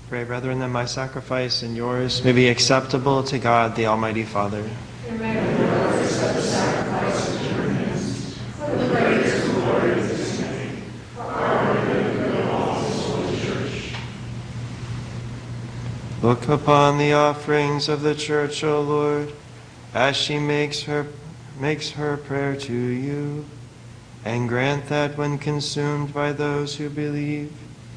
Pray, brethren, that my sacrifice and yours may be acceptable to God, the Almighty Father. And may the Lord accept the sacrifice of your hands, for the praise and glory of his name, for our good and good of all his holy church. Look upon the offerings of the church, O Lord, as she makes her prayer to you, and grant that when consumed by those who believe,